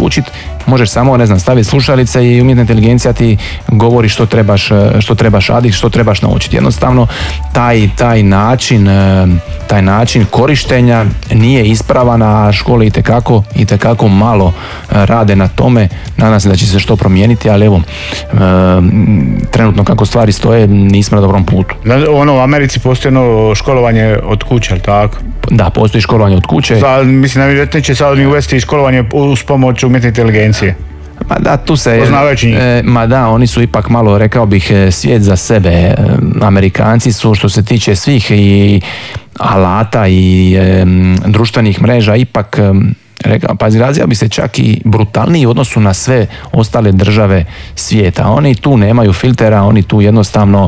učiti, možeš samo, ne znam, staviti slušalice i umjetna inteligencija ti govori što trebaš raditi, što trebaš naučiti. Jednostavno, taj način korištenja nije ispravan, a škole itekako malo rade na tome. Nadam se da će se što promijeniti, ali evo, trenutno kako stvari stoje, nismo na dobrom putu. U Americi postoji školovanje od kuće, ali tako? Da, postoji školovanje od kuće. Mislim, najvjerojatnije će sad uvesti školovanje uz pomoć umjetne inteligencije. Ma da, tu se... Ma da, oni su ipak malo, rekao bih, svijet za sebe. Amerikanci su, što se tiče svih i alata i društvenih mreža, ipak, pa izrazio bi se čak i brutalniji u odnosu na sve ostale države svijeta. Oni tu nemaju filtera, oni tu jednostavno,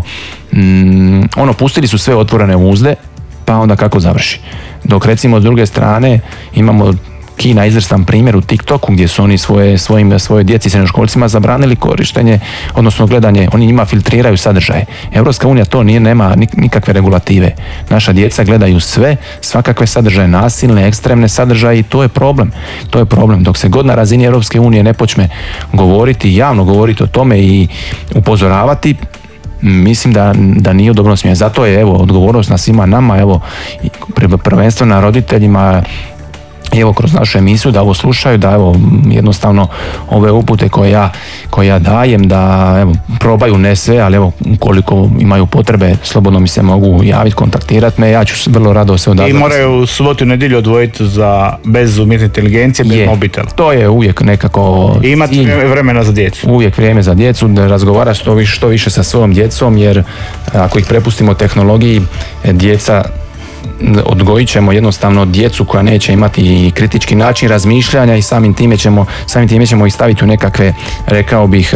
pustili su sve otvorene uzde, pa onda kako završi. Dok recimo s druge strane imamo Kina izvrstan primjer u TikToku gdje su oni svoje djeci i srednjoškolcima zabranili korištenje, odnosno gledanje, oni njima filtriraju sadržaje. Europska unija to nema nikakve regulative. Naša djeca gledaju svakakve sadržaje, nasilne, ekstremne sadržaje i to je problem. To je problem. Dok se god na razini Europske unije ne počne javno govoriti o tome i upozoravati, mislim da nije u dobrom smjeru. Zato je odgovornost na svima nama, prvenstveno na roditeljima, kroz našu emisiju da ovo slušaju, da jednostavno ove upute koje ja dajem, da probaju, ne sve, ali ukoliko imaju potrebe, slobodno mi se mogu javiti, kontaktirati me, ja ću vrlo rado se odazvati. I moraju subotu i nedjelju odvojiti bez umjetne inteligencije, bez mobitela. To je uvijek nekako... I imati vremena za djecu. Uvijek vrijeme za djecu, da razgovara što više sa svojom djecom, jer ako ih prepustimo tehnologiji, djeca, odgojit ćemo jednostavno djecu koja neće imati kritički način razmišljanja i samim time ćemo ih staviti u nekakve, rekao bih,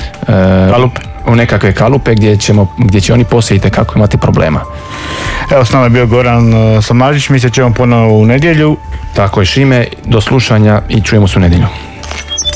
u nekakve kalupe gdje će oni poslije itekako imati problema. Evo, s nama je bio Goran Samardžić, mi se ćemo ponovo u nedjelju. Tako je, Šime, do slušanja i čujemo se u nedjelju.